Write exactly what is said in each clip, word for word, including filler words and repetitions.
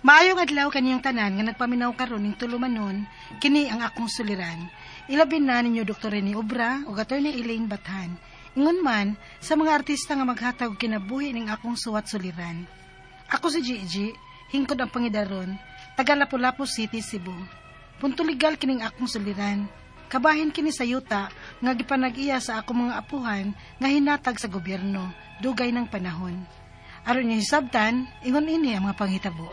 Maayong adlaw kaniyang tanan nga nagpaminaw karon ning tulumanon, kini ang akong suliran. Ilabin na ninyo Doktor Rene Obra o Attorney Elaine Bathan. Ingon man sa mga artista nga maghatag kinabuhi ning akong suwat suliran. Ako si Gigi, hingkod ang pangidaron, taga Lapu-Lapu City, Cebu. Punto legal kining akong suliran. Kabahin kini sa yuta nga gipanag-iya sa akong mga apuhan nga hinatag sa gobyerno, dugay ng panahon. Aron niyo hisabtan, ingon ini ang mga panghitabo.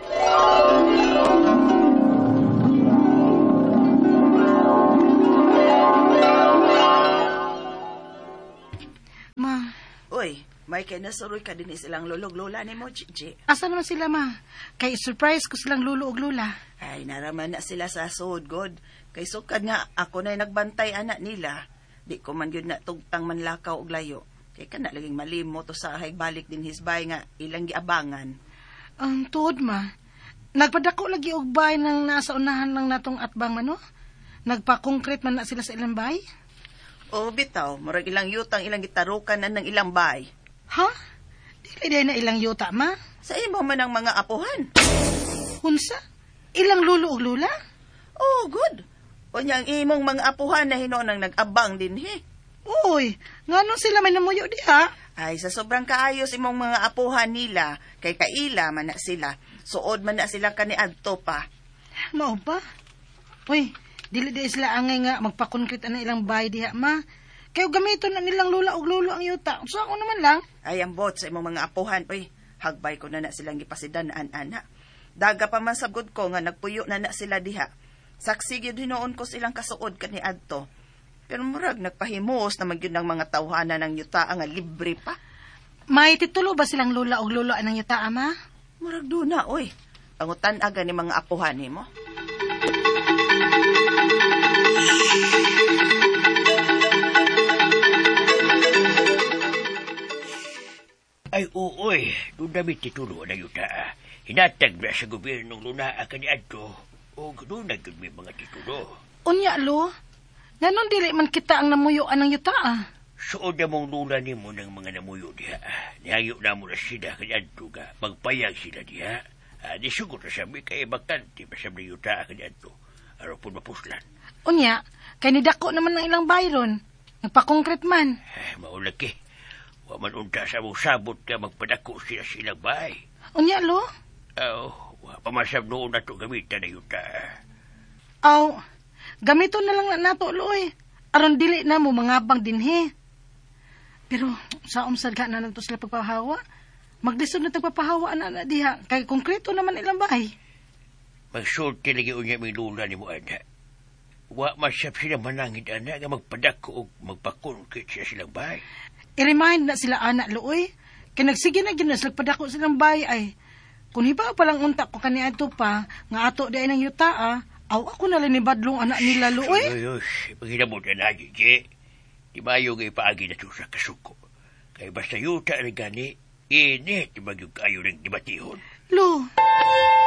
Ma. Uy, may kinasuroy ka din silang lulog-lula ni mo, Gigi. Asa naman sila, ma? Kay surprise ko silang lulo og lula. Ay, naraman na sila sa sud, God. Kay sukad nga, ako na'y nagbantay anak nila. Di ko man yun na tugtang manlakaw og layo. Kay ka na laging malimo to sa balik din hisbay nga ilang giabangan. Ang um, tuod, ma. Nagpadako lagi og bay nang nasa unahan lang natong atbang mano? Nagpa-concrete man na sila sa ilang bay? O, bitaw, murag ilang yutang ilang gitarukan na ng ilang bay. Ha? Dili day na ilang yuta, ma? Sa imo man ang mga apuhan. Hunsa? Ilang lulo og lula? Oh, good. O niyang imong mga apuhan na hinoon nag-abang din, he. Uy, nga sila may namuyo diha? Ay, sa sobrang kaayos imong mga apuhan nila, kay kaila man na sila. Suod man na sila kaniadto pa. Mao ba? Uy, dili di sila angay nga magpa-concrete na ilang bahay diha, ma. Kayo gamiton na nilang lula og lulo ang yuta. So ako naman lang. Ay, ang bot sa imong mga apuhan. Uy, hagbay ko na na silang gipasidanaan, ana. Daga pa man sabgod ko nga nagpuyo na na sila diha. Saksi gyud hinoon ko silang kasuod kaniadto. Pero murag nagpahimos na magyud ng mga tawhana ng yuta nga libre pa. May titulo ba silang lula og lulo ng yuta, ma? Murag duna, oy. Pangutan aga ni mga apuhan nimo. Ay, uoy, doon damit titulo na yuta. Hinatag na sa gobyernong lunaa kaniadto. O doon na yun may mga titulo. Unya, lo? Nanon dili man kita ang namuyuan ng yuta, ah? Suod na mong lula ni mo ng mga namuyo diha. Nihayo na mo na sila kaniadto ka. Magpayag sila diha. Ah, di sugot na sabi kay bakante pa sa yuta kaniadto. Araw po mapuslan. Unya, kay nidako naman ng ilang bayron. Nagpa-concrete man. Ay, maulag eh. Wa man unta sa mong sabot ka magpadako sila silang bahay. Unya, lo? Oh, wa pamasab noon na ito gamitan na yuta. Aw, gamiton na lang na nato, lo eh. Aron dili na mo mangabang din, he. Pero, sa umsad ka na nato sila pagpahawa, maglisod na tagpapahawa na na diha. Kay konkreto naman ilang bahay. Magsulti lagi unya may lula ni mo, anak. Wa masab sila manangid, anak, nga magpadako o magpakonkit siya silang bahay. I-remind na sila anak, looy. Kaya nagsige na gina sila padako silang bahay ay. Kung hiba palang unta ko kaniadto pa, nga ato di ay ng yuta, ah, aw ako na lang ni badlong anak nila, looy. Uy, uy, paghinamot na na, Gigi. Di mayo nga ipaagi na ito sa kasuko. Kaya basta yuta na gani, init, di magyug kayo ng dibatihon. Lo.